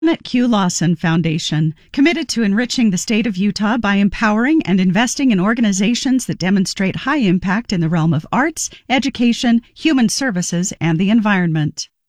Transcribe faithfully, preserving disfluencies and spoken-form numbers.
Q. Lawson Foundation, committed to enriching the state of Utah by empowering and investing in organizations that demonstrate high impact in the realm of arts, education, human services, and the environment.